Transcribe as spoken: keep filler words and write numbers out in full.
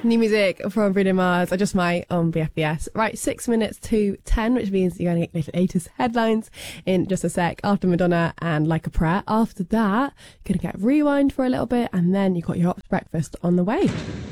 New music from Bruno Mars, I Just Might on B F B S. Right, six minutes to ten, which means you're going to get the latest headlines in just a sec after Madonna and Like a Prayer. After that, you're going to get Rewind for a little bit, and then you've got your Ops Breakfast on the way.